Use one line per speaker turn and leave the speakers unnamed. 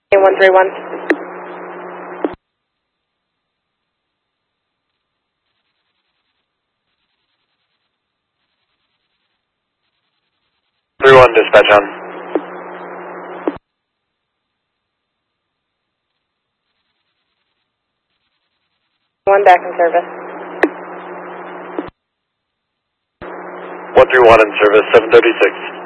131.
3-1 dispatch on.
One back in service.
131 in service, 736.